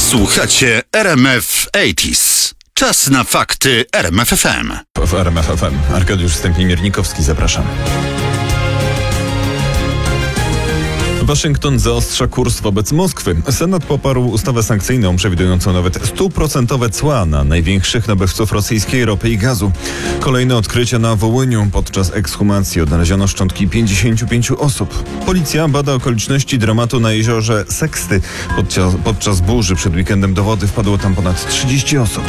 Słuchacie RMF 80s. Czas na fakty RMF FM. W RMF FM Arkadiusz Stępień-Miernikowski, zapraszam. Waszyngton zaostrza kurs wobec Moskwy. Senat poparł ustawę sankcyjną przewidującą nawet 100% cła na największych nabywców rosyjskiej ropy i gazu. Kolejne odkrycia na Wołyniu. Podczas ekshumacji odnaleziono szczątki 55 osób. Policja bada okoliczności dramatu na jeziorze Seksty. Podczas burzy przed weekendem do wody wpadło tam ponad 30 osób.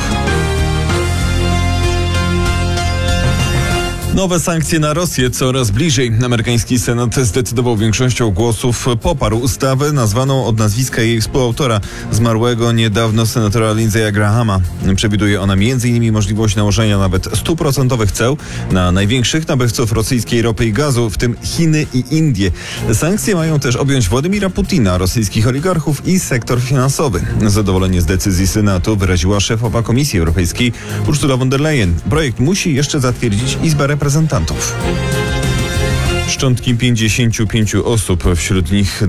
Nowe sankcje na Rosję coraz bliżej. Amerykański Senat zdecydował większością głosów poparł ustawę nazwaną od nazwiska jej współautora, zmarłego niedawno senatora Lindsey'a Grahama. Przewiduje ona m.in. możliwość nałożenia nawet 100% ceł na największych nabywców rosyjskiej ropy i gazu, w tym Chiny i Indie. Sankcje mają też objąć Władimira Putina, rosyjskich oligarchów i sektor finansowy. Zadowolenie z decyzji Senatu wyraziła szefowa Komisji Europejskiej Ursula von der Leyen. Projekt musi jeszcze zatwierdzić Izba Reprezentantów. Szczątki 55 osób, wśród nich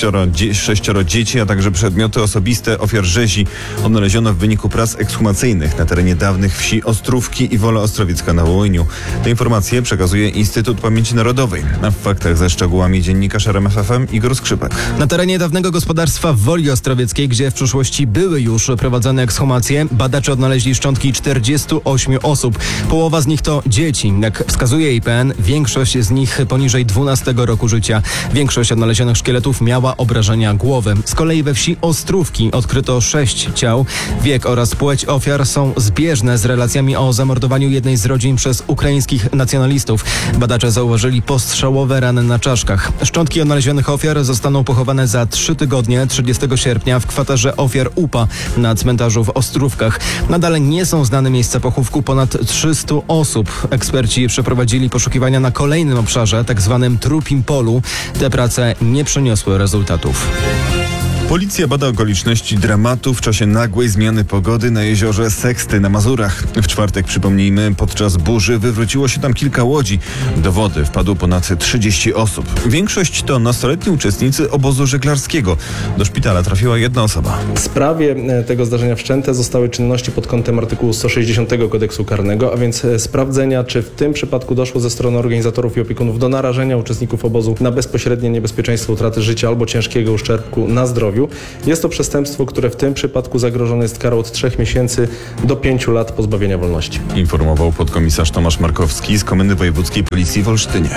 26 dzieci, a także przedmioty osobiste ofiar rzezi odnaleziono w wyniku prac ekshumacyjnych na terenie dawnych wsi Ostrówki i Wola Ostrowiecka na Wołyniu. Te informacje przekazuje Instytut Pamięci Narodowej. A w faktach ze szczegółami dziennikarz RMF FM Igor Skrzypek. Na terenie dawnego gospodarstwa w Woli Ostrowieckiej, gdzie w przeszłości były już prowadzone ekshumacje, badacze odnaleźli szczątki 48 osób. Połowa z nich to dzieci. Jak wskazuje IPN, większość z nich poniżej 12 roku życia. Większość odnalezionych szkieletów miała obrażenia głowy. Z kolei we wsi Ostrówki odkryto 6 ciał. Wiek oraz płeć ofiar są zbieżne z relacjami o zamordowaniu jednej z rodzin przez ukraińskich nacjonalistów. Badacze zauważyli postrzałowe rany na czaszkach. Szczątki odnalezionych ofiar zostaną pochowane za 3 tygodnie, 30 sierpnia w kwaterze ofiar UPA na cmentarzu w Ostrówkach. Nadal nie są znane miejsca pochówku ponad 300 osób. Eksperci przeprowadzili poszukiwania na kolejnym obszarze, tak zwanym Trupim Polu. Te prace nie przyniosły rezultatów. Policja bada okoliczności dramatu w czasie nagłej zmiany pogody na jeziorze Seksty na Mazurach. W czwartek, przypomnijmy, podczas burzy wywróciło się tam kilka łodzi. Do wody wpadło ponad 30 osób. Większość to nastoletni uczestnicy obozu żeglarskiego. Do szpitala trafiła jedna osoba. W sprawie tego zdarzenia wszczęte zostały czynności pod kątem artykułu 160 Kodeksu Karnego, a więc sprawdzenia, czy w tym przypadku doszło ze strony organizatorów i opiekunów do narażenia uczestników obozu na bezpośrednie niebezpieczeństwo utraty życia albo ciężkiego uszczerbku na zdrowiu. Jest to przestępstwo, które w tym przypadku zagrożone jest karą od 3 miesięcy do 5 lat pozbawienia wolności. Informował podkomisarz Tomasz Markowski z Komendy Wojewódzkiej Policji w Olsztynie.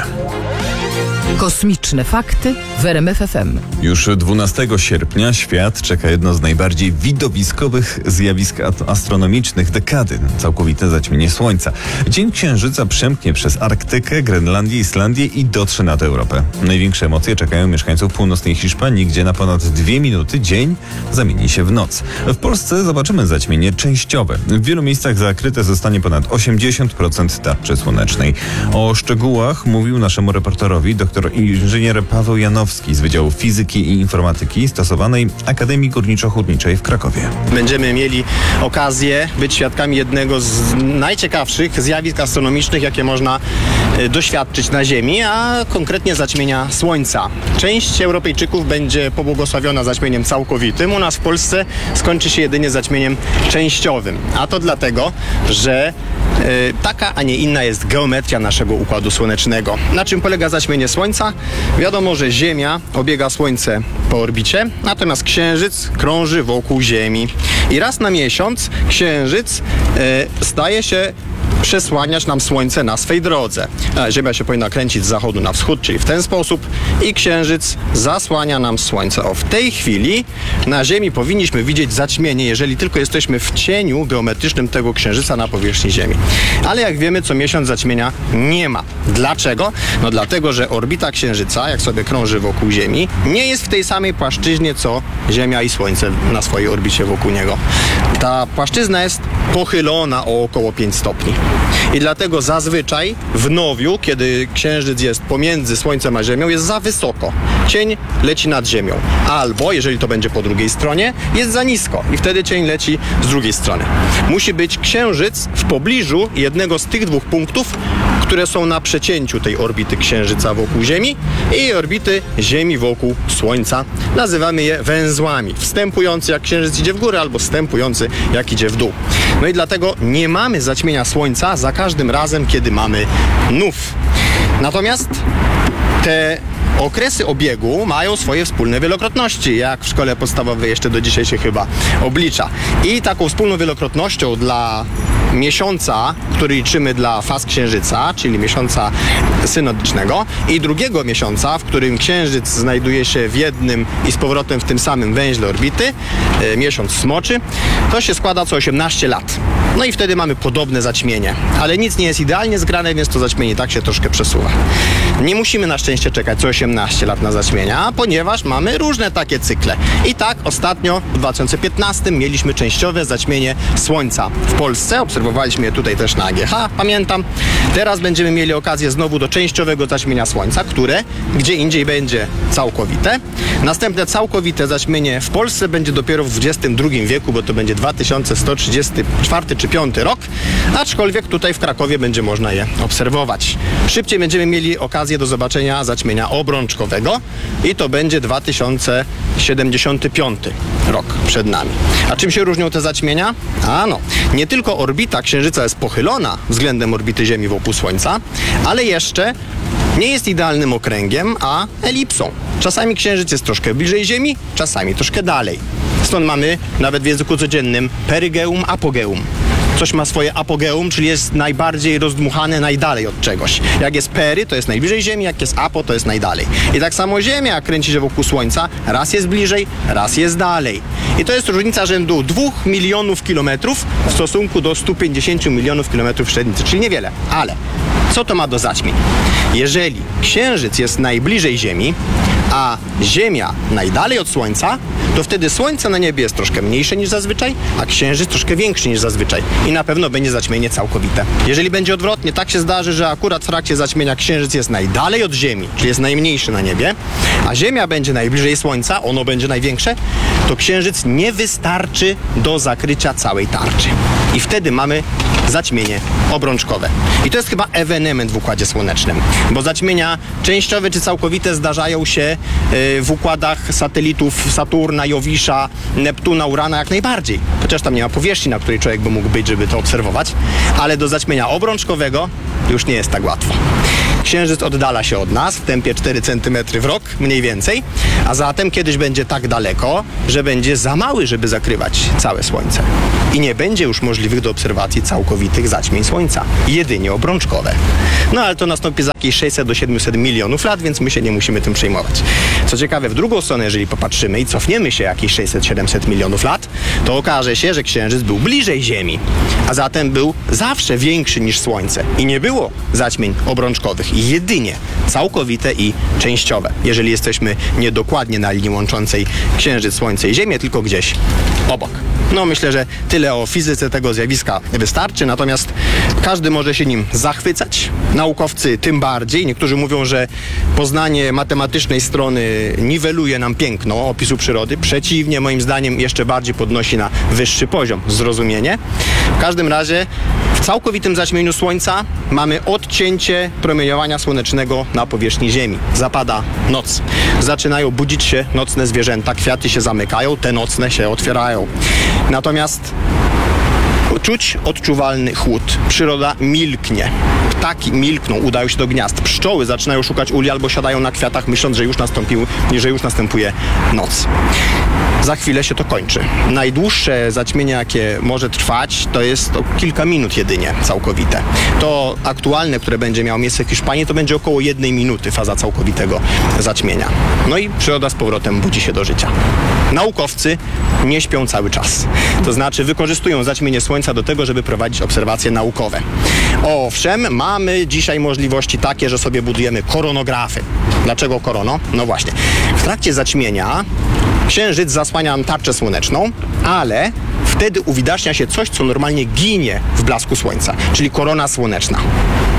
Kosmiczne fakty w RMF FM. Już 12 sierpnia świat czeka jedno z najbardziej widowiskowych zjawisk astronomicznych dekady. Całkowite zaćmienie Słońca. Dzień Księżyca przemknie przez Arktykę, Grenlandię, Islandię i dotrze nad Europę. Największe emocje czekają mieszkańców północnej Hiszpanii, gdzie na ponad 2 minuty dzień zamieni się w noc. W Polsce zobaczymy zaćmienie częściowe. W wielu miejscach zakryte zostanie ponad 80% tarczy słonecznej. O szczegółach mówił naszemu reporterowi doktor inżynier Paweł Janowski z Wydziału Fizyki i Informatyki stosowanej Akademii Górniczo-Hutniczej w Krakowie. Będziemy mieli okazję być świadkami jednego z najciekawszych zjawisk astronomicznych, jakie można doświadczyć na Ziemi, a konkretnie zaćmienia Słońca. Część Europejczyków będzie pobłogosławiona zaćmieniem całkowitym. U nas w Polsce skończy się jedynie zaćmieniem częściowym. A to dlatego, że taka, a nie inna jest geometria naszego Układu Słonecznego. Na czym polega zaćmienie Słońca? Wiadomo, że Ziemia obiega Słońce po orbicie, natomiast Księżyc krąży wokół Ziemi. I raz na miesiąc Księżyc staje się przesłaniać nam Słońce na swej drodze. Ziemia się powinna kręcić z zachodu na wschód, czyli w ten sposób, i Księżyc zasłania nam Słońce. W tej chwili na Ziemi powinniśmy widzieć zaćmienie, jeżeli tylko jesteśmy w cieniu geometrycznym tego Księżyca na powierzchni Ziemi. Ale jak wiemy, co miesiąc zaćmienia nie ma. Dlaczego? No dlatego, że orbita Księżyca, jak sobie krąży wokół Ziemi, nie jest w tej samej płaszczyźnie, co Ziemia i Słońce na swojej orbicie wokół niego. Ta płaszczyzna jest pochylona o około 5 stopni. I dlatego zazwyczaj w nowiu, kiedy Księżyc jest pomiędzy Słońcem a Ziemią, jest za wysoko. cień leci nad ziemią. Albo, jeżeli to będzie po drugiej stronie, jest za nisko i wtedy cień leci z drugiej strony. Musi być księżyc w pobliżu jednego z tych dwóch punktów, które są na przecięciu tej orbity księżyca wokół Ziemi i orbity Ziemi wokół Słońca. Nazywamy je węzłami. Wstępujący jak księżyc idzie w górę, albo wstępujący jak idzie w dół. No i dlatego nie mamy zaćmienia Słońca za każdym razem, kiedy mamy nów. Natomiast te okresy obiegu mają swoje wspólne wielokrotności, jak w szkole podstawowej jeszcze do dzisiaj się chyba oblicza. I taką wspólną wielokrotnością dla miesiąca, który liczymy dla faz księżyca, czyli miesiąca synodycznego, i drugiego miesiąca, w którym księżyc znajduje się w jednym i z powrotem w tym samym węźle orbity, miesiąc smoczy, to się składa co 18 lat. No i wtedy mamy podobne zaćmienie. Ale nic nie jest idealnie zgrane, więc to zaćmienie tak się troszkę przesuwa. Nie musimy na szczęście czekać co 18 lat na zaćmienia, ponieważ mamy różne takie cykle. I tak ostatnio w 2015 mieliśmy częściowe zaćmienie Słońca w Polsce. Obserwowaliśmy je tutaj też na AGH, pamiętam. Teraz będziemy mieli okazję znowu do częściowego zaćmienia Słońca, które gdzie indziej będzie całkowite. Następne całkowite zaćmienie w Polsce będzie dopiero w XXI wieku, bo to będzie 2134 czy 5 rok, aczkolwiek tutaj w Krakowie będzie można je obserwować. Szybciej będziemy mieli okazję do zobaczenia zaćmienia obrączkowego i to będzie 2075 rok przed nami. A czym się różnią te zaćmienia? Nie tylko orbita Księżyca jest pochylona względem orbity Ziemi wokół Słońca, ale jeszcze nie jest idealnym okręgiem, a elipsą. Czasami Księżyc jest troszkę bliżej Ziemi, czasami troszkę dalej. Stąd mamy nawet w języku codziennym perygeum, apogeum. Coś ma swoje apogeum, czyli jest najbardziej rozdmuchane najdalej od czegoś. Jak jest pery, to jest najbliżej Ziemi, jak jest apo, to jest najdalej. I tak samo Ziemia kręci się wokół Słońca, raz jest bliżej, raz jest dalej. I to jest różnica rzędu 2 milionów kilometrów w stosunku do 150 milionów kilometrów średnicy, czyli niewiele. Ale co to ma do zaćmień? Jeżeli Księżyc jest najbliżej Ziemi, a Ziemia najdalej od Słońca, to wtedy Słońce na niebie jest troszkę mniejsze niż zazwyczaj, a Księżyc troszkę większy niż zazwyczaj. I na pewno będzie zaćmienie całkowite. Jeżeli będzie odwrotnie, tak się zdarzy, że akurat w trakcie zaćmienia Księżyc jest najdalej od Ziemi, czyli jest najmniejszy na niebie, a Ziemia będzie najbliżej Słońca, ono będzie największe, to Księżyc nie wystarczy do zakrycia całej tarczy. I wtedy mamy zaćmienie obrączkowe. I to jest chyba ewenement w Układzie Słonecznym, bo zaćmienia częściowe czy całkowite zdarzają się w układach satelitów Saturna, Jowisza, Neptuna, Urana jak najbardziej. Chociaż tam nie ma powierzchni, na której człowiek by mógł być, żeby to obserwować, ale do zaćmienia obrączkowego już nie jest tak łatwo. Księżyc oddala się od nas w tempie 4 cm w rok, mniej więcej, a zatem kiedyś będzie tak daleko, że będzie za mały, żeby zakrywać całe Słońce. I nie będzie już możliwych do obserwacji całkowitych zaćmień Słońca, jedynie obrączkowe. No ale to nastąpi za jakieś 600 do 700 milionów lat, więc my się nie musimy tym przejmować. Co ciekawe, w drugą stronę, jeżeli popatrzymy i cofniemy się jakieś 600-700 milionów lat, to okaże się, że Księżyc był bliżej Ziemi, a zatem był zawsze większy niż Słońce i nie było zaćmień obrączkowych. Jedynie całkowite i częściowe, jeżeli jesteśmy niedokładnie na linii łączącej Księżyc, Słońce i Ziemię, tylko gdzieś obok. No myślę, że tyle o fizyce tego zjawiska wystarczy, natomiast każdy może się nim zachwycać, naukowcy tym bardziej. Niektórzy mówią, że poznanie matematycznej strony niweluje nam piękno opisu przyrody. Przeciwnie, moim zdaniem jeszcze bardziej podnosi na wyższy poziom zrozumienie. W każdym razie w całkowitym zaćmieniu Słońca mamy odcięcie promieniowania słonecznego na powierzchni Ziemi. Zapada noc. Zaczynają budzić się nocne zwierzęta, kwiaty się zamykają, te nocne się otwierają. Natomiast czuć odczuwalny chłód. Przyroda milknie. Ptaki milkną, udają się do gniazd. Pszczoły zaczynają szukać uli albo siadają na kwiatach, myśląc, że już następuje noc. Za chwilę się to kończy. Najdłuższe zaćmienie, jakie może trwać, to jest kilka minut jedynie całkowite. To aktualne, które będzie miało miejsce w Hiszpanii, to będzie około 1 minuty faza całkowitego zaćmienia. No i przyroda z powrotem budzi się do życia. Naukowcy nie śpią cały czas. To znaczy wykorzystują zaćmienie Słońca do tego, żeby prowadzić obserwacje naukowe. Owszem, mamy dzisiaj możliwości takie, że sobie budujemy koronografy. Dlaczego korono? No właśnie. W trakcie zaćmienia Księżyc zasłania nam tarczę słoneczną, ale wtedy uwidacznia się coś, co normalnie ginie w blasku Słońca, czyli korona słoneczna.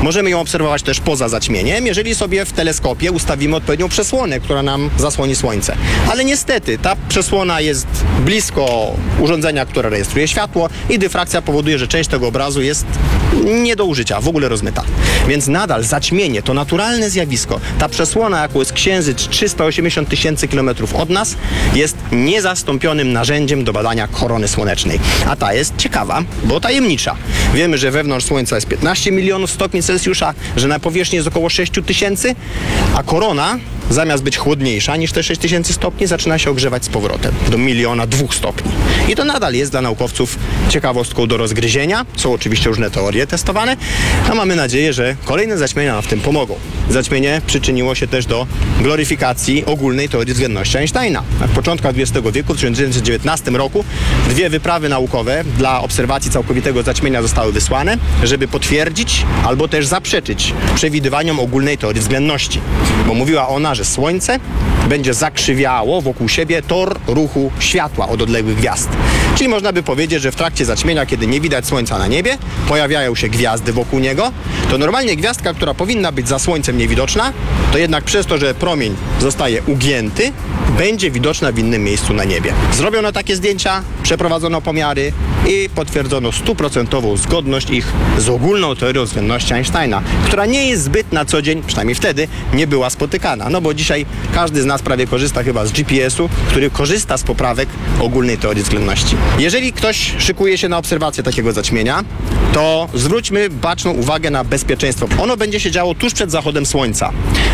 Możemy ją obserwować też poza zaćmieniem, jeżeli sobie w teleskopie ustawimy odpowiednią przesłonę, która nam zasłoni słońce. Ale niestety ta przesłona jest blisko urządzenia, które rejestruje światło i dyfrakcja powoduje, że część tego obrazu jest nie do użycia, w ogóle rozmyta. Więc nadal zaćmienie to naturalne zjawisko. Ta przesłona, jaką jest Księżyc 380 000 kilometrów od nas, jest niezastąpionym narzędziem do badania korony słonecznej. A ta jest ciekawa, bo tajemnicza. Wiemy, że wewnątrz Słońca jest 15 milionów stopni Celsjusza, że na powierzchni jest około 6 000, a korona zamiast być chłodniejsza niż te 6000 stopni, zaczyna się ogrzewać z powrotem do 1 200 000 stopni. I to nadal jest dla naukowców ciekawostką do rozgryzienia. Są oczywiście różne teorie testowane, a mamy nadzieję, że kolejne zaćmienia nam w tym pomogą. Zaćmienie przyczyniło się też do gloryfikacji ogólnej teorii względności Einsteina. Na początkach XX wieku, w 1919 roku, 2 wyprawy naukowe dla obserwacji całkowitego zaćmienia zostały wysłane, żeby potwierdzić albo też zaprzeczyć przewidywaniom ogólnej teorii względności. Bo mówiła ona, że Słońce będzie zakrzywiało wokół siebie tor ruchu światła od odległych gwiazd. Czyli można by powiedzieć, że w trakcie zaćmienia, kiedy nie widać Słońca na niebie, pojawiają się gwiazdy wokół niego, to normalnie gwiazdka, która powinna być za Słońcem niewidoczna, to jednak przez to, że promień zostaje ugięty, będzie widoczna w innym miejscu na niebie. Zrobiono takie zdjęcia, przeprowadzono pomiary i potwierdzono 100% zgodność ich z ogólną teorią względności Einsteina, która nie jest zbyt na co dzień, przynajmniej wtedy, nie była spotykana. No bo dzisiaj każdy z nas prawie korzysta chyba z GPS-u, który korzysta z poprawek ogólnej teorii względności. Jeżeli ktoś szykuje się na obserwację takiego zaćmienia, to zwróćmy baczną uwagę na bezpieczeństwo. Ono będzie się działo tuż przed zachodem Słońca.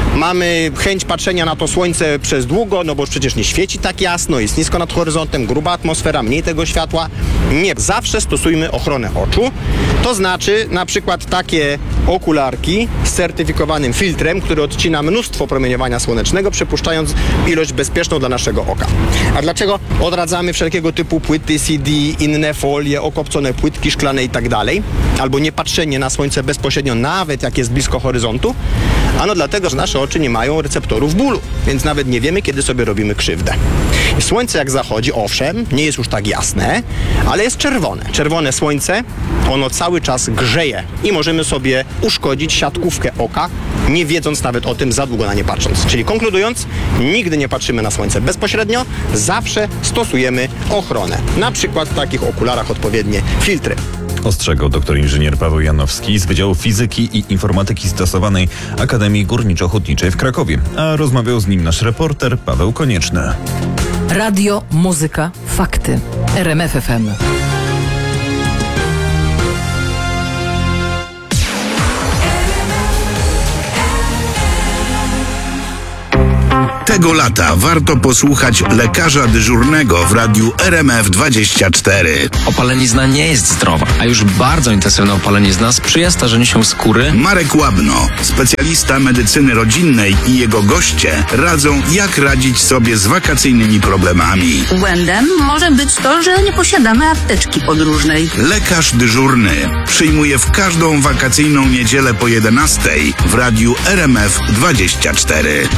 Mamy chęć patrzenia na to Słońce przez długo, no bo przecież nie świeci tak jasno, jest nisko nad horyzontem, gruba atmosfera, mniej tego światła. Nie, zawsze stosujmy ochronę oczu. To znaczy na przykład takie okularki z certyfikowanym filtrem, który odcina mnóstwo promieniowania słonecznego, przepuszczając ilość bezpieczną dla naszego oka. A dlaczego odradzamy wszelkiego typu płyty CD, inne folie, okopcone płytki szklane i tak dalej? Albo nie patrzenie na Słońce bezpośrednio, nawet jak jest blisko horyzontu? Ano dlatego, że nasze oczy nie mają receptorów bólu, więc nawet nie wiemy, kiedy sobie robimy krzywdę. I Słońce jak zachodzi, owszem, nie jest już tak jasne, ale jest czerwone. Czerwone Słońce, ono cały czas grzeje i możemy sobie uszkodzić siatkówkę oka, nie wiedząc nawet o tym, za długo na nie patrząc. Czyli konkludując, nigdy nie patrzymy na Słońce bezpośrednio, zawsze stosujemy ochronę. Na przykład w takich okularach odpowiednie filtry. Ostrzegał doktor inżynier Paweł Janowski z Wydziału Fizyki i Informatyki Stosowanej Akademii Górniczo-Hutniczej w Krakowie, a rozmawiał z nim nasz reporter Paweł Konieczny. Radio, muzyka, fakty. RMF FM. Tego lata warto posłuchać lekarza dyżurnego w radiu RMF24. Opalenizna nie jest zdrowa, a już bardzo intensywna opalenizna sprzyja starzeniu się skóry. Marek Łabno, specjalista medycyny rodzinnej i jego goście radzą, jak radzić sobie z wakacyjnymi problemami. Błędem może być to, że nie posiadamy apteczki podróżnej. Lekarz dyżurny przyjmuje w każdą wakacyjną niedzielę po 11 w radiu RMF24.